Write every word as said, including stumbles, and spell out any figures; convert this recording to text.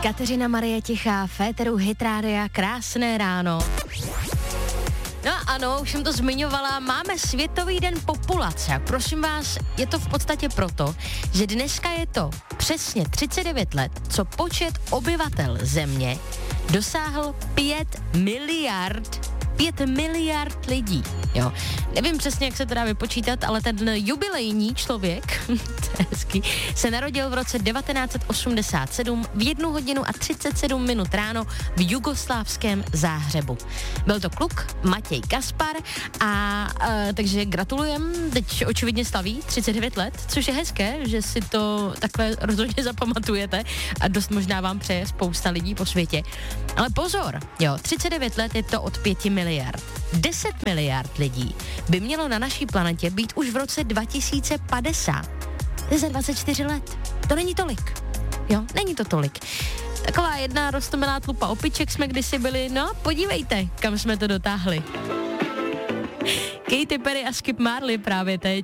Kateřina Marie Tichá, Féteru Hit Rádia, krásné ráno. No ano, už jsem to zmiňovala, máme Světový den populace. Prosím vás, je to v podstatě proto, že dneska je to přesně třicet devět let, co počet obyvatel země dosáhl pět miliard Pět miliard lidí, jo. Nevím přesně, jak se to dá vypočítat, ale ten jubilejní člověk, to je hezký, se narodil v roce devatenáct osmdesát sedm v jednu hodinu a třicet sedm minut ráno v jugoslávském Záhřebu. Byl to kluk Matěj Kaspar a e, takže gratulujem, teď očividně slaví třicet devět let, což je hezké, že si to takhle rozhodně zapamatujete a dost možná vám přeje spousta lidí po světě. Ale pozor, jo, třicet devět let je to od pěti miliard. deset miliard lidí by mělo na naší planetě být už v roce dva tisíce padesát. To je za dvacet čtyři let. To není tolik. Jo, není to tolik. Taková jedna roztomilá tlupa opiček jsme kdysi byli, no podívejte, kam jsme to dotáhli. Katy Perry a Skip Marley právě teď.